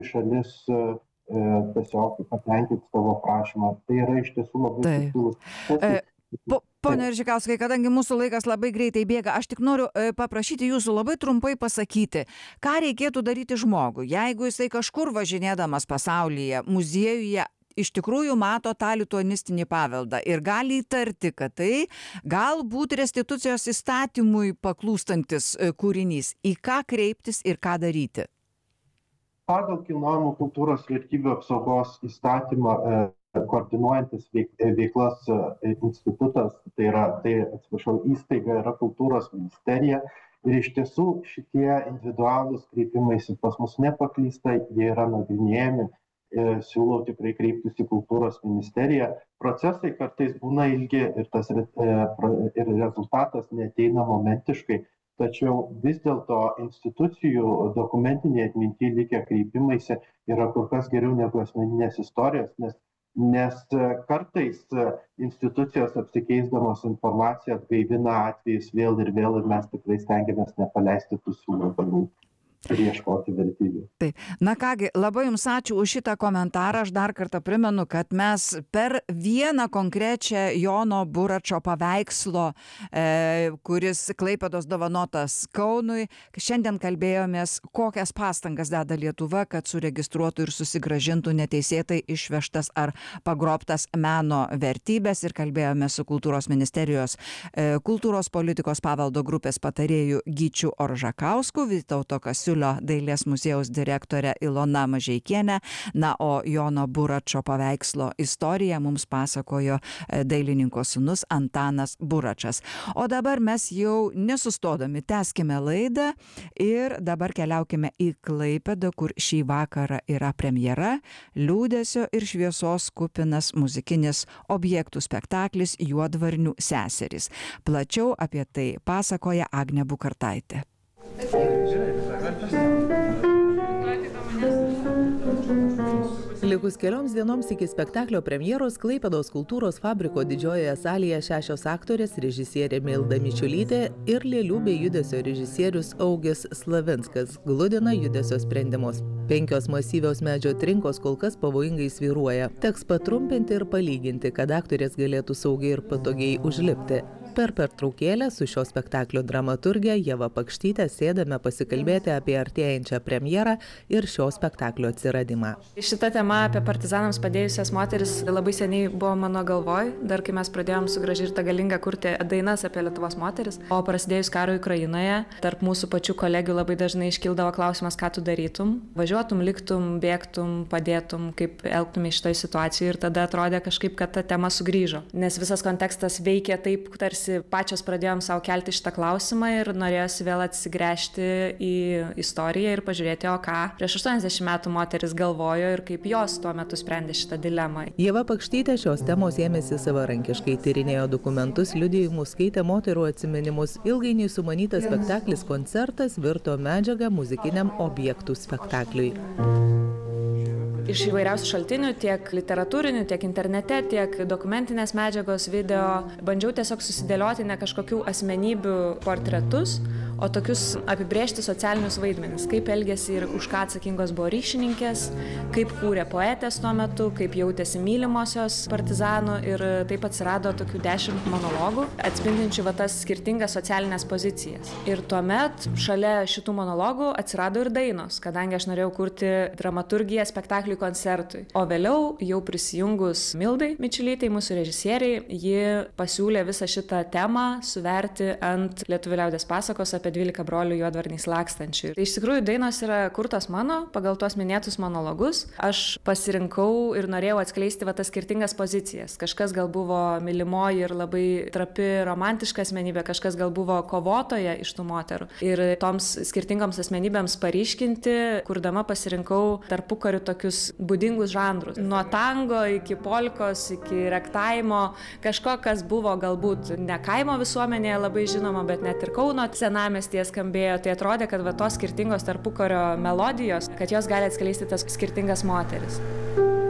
šalis tiesiog patenkinti savo prašymą. Tai yra iš tiesų labai subtilus procesai. Pone Iržikauskai, kadangi mūsų laikas labai greitai bėga, aš tik noriu paprašyti jūsų labai trumpai pasakyti, ką reikėtų daryti žmogui, jeigu jisai kažkur važinėdamas pasaulyje, muziejuje, iš tikrųjų mato tą lituanistinį paveldą ir gali įtarti, kad tai galbūt restitucijos įstatymui paklūstantis kūrinys, į ką kreiptis ir ką daryti. Pagal kilnojamų kultūros vertybių apsaugos įstatymą koordinuojantis veiklas institutas, įstaiga yra kultūros ministerija ir iš tiesų šitie individualūs kreipimaisi pas mus nepaklysta, jie yra nagrinėjami, siūlau tikrai kreiptis į kultūros ministeriją. Procesai kartais būna ilgi ir rezultatas neateina momentiškai, tačiau vis dėlto institucijų dokumentinėje atmintyje likę kreipimaisi yra kur kas geriau negu asmeninės istorijos, nes kartais institucijos apsikeisdamos informaciją atgaivina atvejus vėl ir mes tikrai stengiamės nepaleisti tų siūlų ir ieškoti vertybių. Taip. Na kągi, labai jums ačiū už šitą komentarą. Aš dar kartą primenu, kad mes per vieną konkrečią Jono Buračo paveikslo, kuris Klaipėdos dovanotas Kaunui, šiandien kalbėjomės, kokias pastangas deda Lietuva, kad suregistruotų ir susigrąžintų neteisėtai išvežtas ar pagrobtas meno vertybės, ir kalbėjome su Kultūros ministerijos kultūros politikos paveldo grupės patarėjų Gyčiu Oržakausku, Vytauto Kasiulio dailės muziejaus direktorė Ilona Mažeikienė. Na, o Jono Buračo paveikslo istoriją mums pasakojo dailininko sūnus Antanas Buračas. O dabar mes jau nesustodami tęskime laidą ir dabar keliaukime į Klaipėdą, kur šį vakarą yra premjera, liūdesio ir šviesos kupinas muzikinis objektų spektaklis Juodvarnių seserys. Plačiau apie tai pasakoja Agnė Bukartaitė. Likus kelioms dienoms iki spektaklio premjeros Klaipėdos kultūros fabriko didžiojoje salėje 6 aktorės, režisierė Milda Mičiulytė ir lėlių bei judesio režisierius Augis Slavinskas gludina judesio sprendimus. 5 masyvios medžio trinkos kol kas pavojingai svyruoja. Teks patrumpinti ir palyginti, kad aktorės galėtų saugiai ir patogiai užlipti. Per pertraukėlę su šio spektaklio dramaturge Ieva Pakštyte sėdame pasikalbėti apie artėjančią premjerą ir šio spektaklio atsiradimą. Šita tema apie partizanams padėjusias moteris labai seniai buvo mano galvoj, dar kai mes pradėjom su Graži ir ta galinga kurti dainas apie Lietuvos moteris, o prasidėjus karui Ukrainoje, tarp mūsų pačių kolegių labai dažnai iškildavo klausimas, ką tu darytum, važiuotum, liktum, bėgtum, padėtum, kaip elgtumei šitoj situacijoje, ir tada atrodė kažkaip, kad ta tema sugrįžo, nes visas kontekstas veikia taip, tarsi pačios pradėjom savo kelti šitą klausimą ir norėjosi vėl atsigręžti į istoriją ir pažiūrėti, o ką prieš 80 metų moteris galvojo ir kaip jos tuo metu sprendė šitą dilemą. Ieva Pakštytė šios temos ėmėsi savarankiškai, tyrinėjo dokumentus, liudijimus, skaitė moterų atsiminimus. Ilgainiui sumanytas spektaklis koncertas virto medžiagą muzikiniam objektų spektakliui. Iš įvairiausių šaltinių, tiek literatūrinių, tiek internete, tiek dokumentinės medžiagos, video, bandžiau tiesiog susidėlioti ne kažkokių asmenybių portretus, o tokius apibrėžti socialinius vaidmenis, kaip elgėsi ir už ką atsakingos buvo ryšininkės, kaip kūrė poetės tuo metu, kaip jautėsi mylimosios partizanų, ir taip atsirado tokių 10 monologų, atspindinčių tas skirtingas socialinės pozicijas. Ir tuomet šalia šitų monologų atsirado ir dainos, kadangi aš norėjau kurti dramaturgiją spektakliui koncertui. O vėliau, jau prisijungus Mildai Mičiulytei, mūsų režisieriai, ji pasiūlė visą šitą temą suverti ant Lietuvių liaudies pasakos apie 12 brolių juodvarniais lakstančių. Tai iš tikrųjų dainos yra kurtos mano pagal tuos minėtus monologus. Aš pasirinkau ir norėjau atskleisti tas skirtingas pozicijas. Kažkas gal buvo mylimoji ir labai trapi romantiška asmenybė, kažkas gal buvo kovotoja iš tų moterų. Ir toms skirtingoms asmenybėms paryškinti, kurdama pasirinkau tarpukariu tokius būdingus žanrus. Nuo tango iki polkos, iki rektaimo, kažko, kas buvo galbūt ne kaimo visuomenėje labai žinoma, bet net ir Kauno senamiestyje skambėjo. Tai atrodė, kad tos skirtingos tarpukario melodijos, kad jos gali atskleisti tas skirtingas moteris.